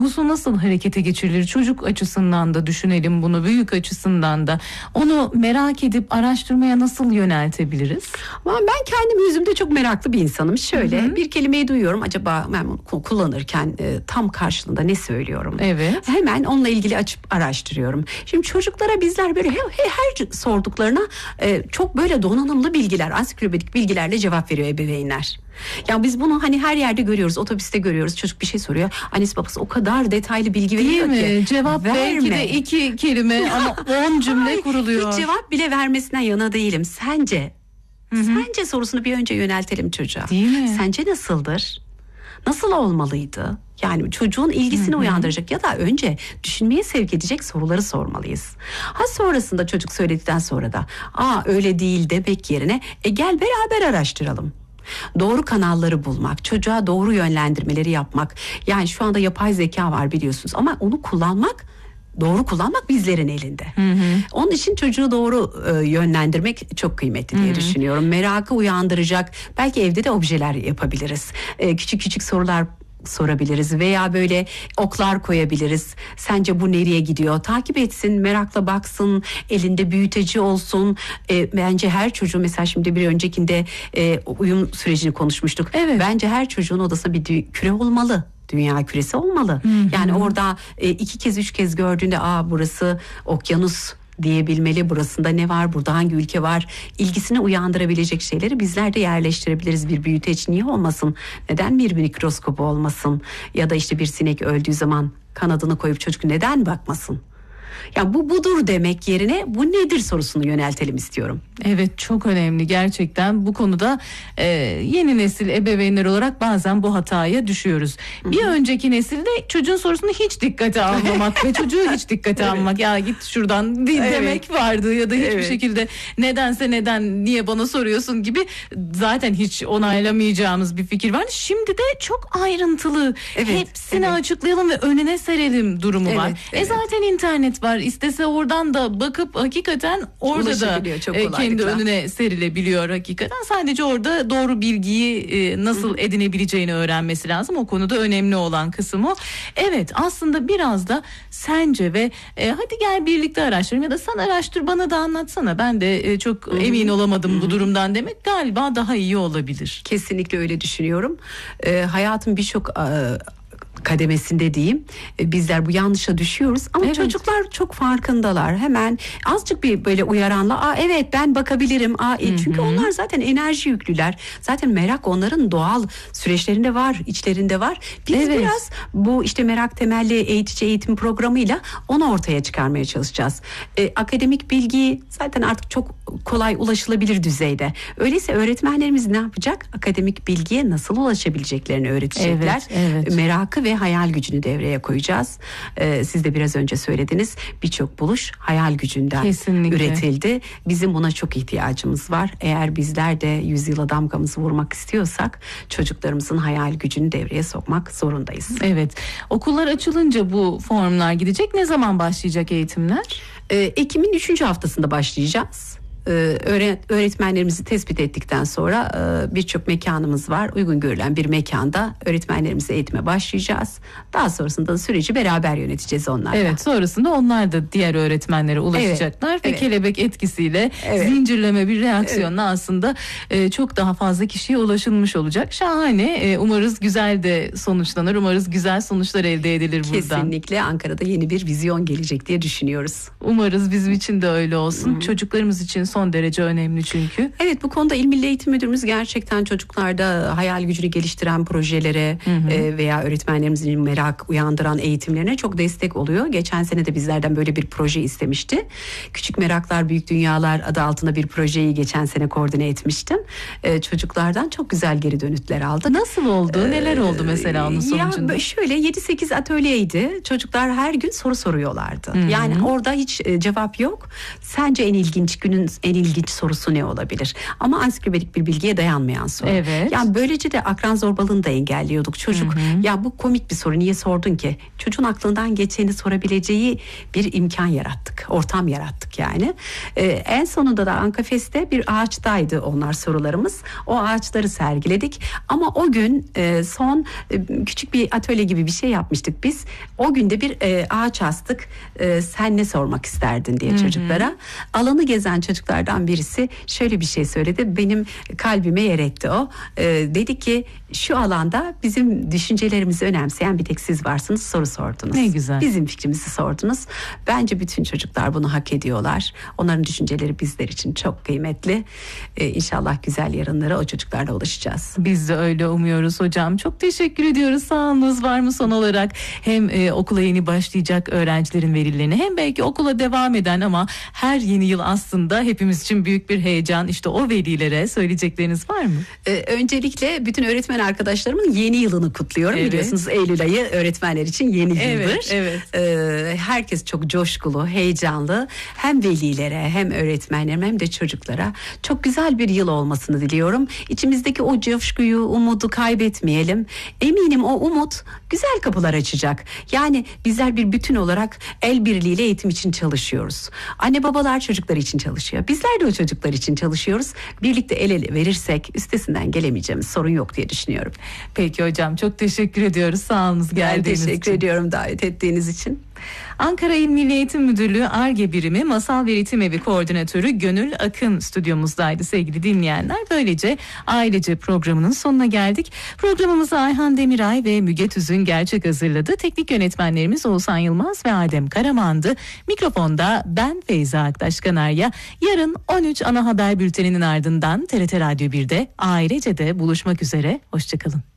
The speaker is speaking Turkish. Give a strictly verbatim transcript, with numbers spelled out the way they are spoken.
duygusu nasıl harekete geçirilir? Çocuk açısından da düşünelim bunu, büyük açısından da. Onu merak edip araştırmaya nasıl yöneltebiliriz? Ama ben kendim yüzümde çok meraklı bir insanım. Şöyle, hı hı, bir kelimeyi duyuyorum. Acaba ben onu kullanırken e, tam karşılığında ne söylüyorum? Evet. Hemen onunla ilgili açıp araştırıyorum. Şimdi çocuklara bizler böyle her, her sorduklarına e, çok böyle donanımlı bilgiler, ansiklopedik bilgilerle cevap veriyor ebeveynler. Yani biz bunu hani her yerde görüyoruz, otobüste görüyoruz. Çocuk bir şey soruyor, annesi babası o kadar detaylı bilgi veriyor ki. Değil mi? Cevap verme. Belki de iki kelime ama on cümle kuruluyor. Hiç cevap bile vermesinden yana değilim. Sence? Hı-hı. Sence sorusunu bir önce yöneltelim çocuğa. Değil mi? Sence nasıldır? Nasıl olmalıydı? Yani çocuğun ilgisini, hı hı, uyandıracak ya da önce düşünmeye sevk edecek soruları sormalıyız. Ha sonrasında çocuk söyledikten sonra da aa öyle değil demek yerine e gel beraber araştıralım. Doğru kanalları bulmak, çocuğa doğru yönlendirmeleri yapmak. Yani şu anda yapay zeka var biliyorsunuz ama onu kullanmak, doğru kullanmak bizlerin elinde. Hı hı. Onun için çocuğu doğru e, yönlendirmek çok kıymetli diye, hı hı, düşünüyorum. Merakı uyandıracak, belki evde de objeler yapabiliriz. E, küçük küçük sorular sorabiliriz veya böyle oklar koyabiliriz. Sence bu nereye gidiyor? Takip etsin, merakla baksın, elinde büyüteci olsun. E, bence her çocuğun, mesela şimdi bir öncekinde e, uyum sürecini konuşmuştuk. Evet. Bence her çocuğun odasında bir dü- küre olmalı. Dünya küresi olmalı. Hı hı. Yani orada e, iki kez üç kez gördüğünde aa burası okyanus diyebilmeli, burasında ne var, burada hangi ülke var, ilgisini uyandırabilecek şeyleri bizler de yerleştirebiliriz. Bir büyüteç niye olmasın, neden bir mikroskopu olmasın, ya da işte bir sinek öldüğü zaman kanadını koyup çocuk neden bakmasın? Yani bu budur demek yerine bu nedir sorusunu yöneltelim istiyorum. Evet, çok önemli gerçekten bu konuda. e, yeni nesil ebeveynler olarak bazen bu hataya düşüyoruz. Hı-hı. Bir önceki nesilde çocuğun sorusunu hiç dikkate almamak ve çocuğu hiç dikkate evet. almak, ya git şuradan evet. demek vardı ya da hiçbir evet. şekilde nedense neden, niye bana soruyorsun gibi zaten hiç onaylamayacağımız bir fikir var. Şimdi de çok ayrıntılı, evet. hepsini evet. açıklayalım ve önüne serelim durumu evet. var. Evet. E zaten internet var. İstese oradan da bakıp hakikaten orada da e, kendi önüne serilebiliyor hakikaten. Sadece orada doğru bilgiyi e, nasıl Hı-hı. edinebileceğini öğrenmesi lazım. O konuda önemli olan kısım o. Evet, aslında biraz da sence ve e, hadi gel birlikte araştıralım ya da sen araştır bana da anlatsana. Ben de e, çok Hı-hı. emin olamadım Hı-hı. bu durumdan demek galiba daha iyi olabilir. Kesinlikle öyle düşünüyorum. E, hayatın birçok e, kademesinde diyeyim, bizler bu yanlışa düşüyoruz ama evet. çocuklar çok farkındalar. Hemen azıcık bir böyle uyaranla aa evet ben bakabilirim. Aa e, çünkü onlar zaten enerji yüklüler. Zaten merak onların doğal süreçlerinde var, içlerinde var. Biz evet. biraz bu işte merak temelli eğitici eğitim programıyla onu ortaya çıkarmaya çalışacağız. E, akademik bilgi zaten artık çok kolay ulaşılabilir düzeyde. Öyleyse öğretmenlerimiz ne yapacak? Akademik bilgiye nasıl ulaşabileceklerini öğretecekler. Evet, evet. Merakı ve hayal gücünü devreye koyacağız. Ee, siz de biraz önce söylediniz. Birçok buluş hayal gücünden Kesinlikle. üretildi. Bizim buna çok ihtiyacımız var. Eğer bizler de yüzyıla damgamızı vurmak istiyorsak çocuklarımızın hayal gücünü devreye sokmak zorundayız. Evet. Okullar açılınca bu formlar gidecek. Ne zaman başlayacak eğitimler? Ee, Ekim'in üçüncü haftasında başlayacağız. Öğretmenlerimizi tespit ettikten sonra birçok mekanımız var. Uygun görülen bir mekanda öğretmenlerimizi eğitime başlayacağız. Daha sonrasında da süreci beraber yöneteceğiz onlarla. Evet, sonrasında onlar da diğer öğretmenlere ulaşacaklar evet, ve evet. kelebek etkisiyle evet. zincirleme bir reaksiyonla evet. aslında çok daha fazla kişiye ulaşılmış olacak. Şahane. Umarız güzel de sonuçlanır. Umarız güzel sonuçlar elde edilir buradan. Kesinlikle Ankara'da yeni bir vizyon gelecek diye düşünüyoruz. Umarız bizim için de öyle olsun. Hmm. Çocuklarımız için son derece önemli çünkü. Evet, bu konuda İl Milli Eğitim Müdürümüz gerçekten çocuklarda hayal gücünü geliştiren projelere hı hı. E, veya öğretmenlerimizin merak uyandıran eğitimlerine çok destek oluyor. Geçen sene de bizlerden böyle bir proje istemişti. Küçük Meraklar Büyük Dünyalar adı altında bir projeyi geçen sene koordine etmiştim. E, çocuklardan çok güzel geri dönütler aldık. Nasıl oldu? E, Neler oldu mesela onun sonucunda? Ya şöyle yedi sekiz atölyeydi. Çocuklar her gün soru soruyorlardı. Hı hı. Yani orada hiç cevap yok. Sence en ilginç günün en ilginç sorusu ne olabilir? Ama ansiklopedik bir bilgiye dayanmayan soru. Evet. Yani böylece de akran zorbalığını da engelliyorduk. Çocuk, hı hı, ya bu komik bir soru, niye sordun ki? Çocuğun aklından geçeni sorabileceği bir imkan yarattık. Ortam yarattık yani. Ee, en sonunda da Ankafest'te bir ağaçtaydı onlar sorularımız. O ağaçları sergiledik. Ama o gün e, son e, küçük bir atölye gibi bir şey yapmıştık biz. O günde bir e, ağaç astık. E, sen ne sormak isterdin diye, hı hı, çocuklara. Alanı gezen çocuklardan birisi şöyle bir şey söyledi. Benim kalbime yer etti o. E, dedi ki şu alanda bizim düşüncelerimizi önemseyen bir tek siz varsınız, soru sordunuz. Ne güzel. Bizim fikrimizi sordunuz. Bence bütün çocuklar bunu hak ediyorlar. Onların düşünceleri bizler için çok kıymetli. Ee, İnşallah güzel yarınlara o çocuklarla ulaşacağız. Biz de öyle umuyoruz hocam. Çok teşekkür ediyoruz. Sağolunuz. Var mı son olarak hem e, okula yeni başlayacak öğrencilerin velilerine, hem belki okula devam eden ama her yeni yıl aslında hepimiz için büyük bir heyecan, işte o velilere söyleyecekleriniz var mı? Ee, öncelikle bütün öğretmen arkadaşlarımın yeni yılını kutluyorum. Evet. Biliyorsunuz Eylül ayı öğretmenler için yeni yıldır. Evet, evet. Ee, herkes çok coşkulu, heyecanlı. Hem velilere hem öğretmenlerime hem de çocuklara çok güzel bir yıl olmasını diliyorum. İçimizdeki o coşkuyu, umudu kaybetmeyelim. Eminim o umut güzel kapılar açacak. Yani bizler bir bütün olarak el birliğiyle eğitim için çalışıyoruz. Anne babalar çocuklar için çalışıyor. Bizler de o çocuklar için çalışıyoruz. Birlikte el ele verirsek üstesinden gelemeyeceğimiz sorun yok diye düşünüyorum. Peki hocam, çok teşekkür ediyoruz. Sağ olun geldiğiniz ben için. teşekkür ediyorum davet ettiğiniz için. Ankara İl Milli Eğitim Müdürlüğü Ar-Ge Birimi Masal ve Ritim Evi Koordinatörü Gönül Akın stüdyomuzdaydı sevgili dinleyenler. Böylece ailece programının sonuna geldik. Programımızı Ayhan Demiray ve Müge Tüzün gerçek hazırladı. Teknik yönetmenlerimiz Oğuzhan Yılmaz ve Adem Karaman'dı. Mikrofonda ben Feyza Aktaş Kanarya. Yarın on üç ana haber bülteninin ardından T R T Radyo birde Ailece'de buluşmak üzere. Hoşçakalın.